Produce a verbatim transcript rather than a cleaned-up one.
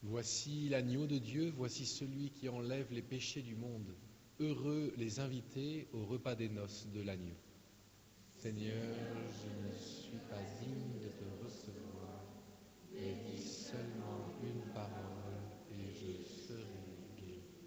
Voici l'agneau de Dieu, voici celui qui enlève les péchés du monde. Heureux les invités au repas des noces de l'agneau. Seigneur, je ne suis pas digne de te recevoir,